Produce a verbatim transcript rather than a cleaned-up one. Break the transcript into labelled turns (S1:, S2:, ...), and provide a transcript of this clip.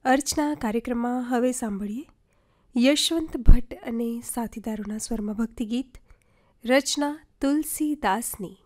S1: અર્ચના કાર્યક્રમમાં હવે સાંભળીએ યશવંત ભટ્ટ અને સાથીદારોના સ્વરમાં ભક્તિ ગીત, રચના તુલસીદાસની.